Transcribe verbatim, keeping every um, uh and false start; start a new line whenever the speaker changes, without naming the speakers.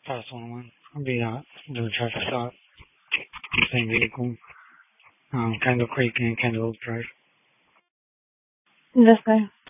Pass on one. The uh, the traffic stop. Same vehicle. Um, Kendall Creek and Kendall Drive.
Yes, sir.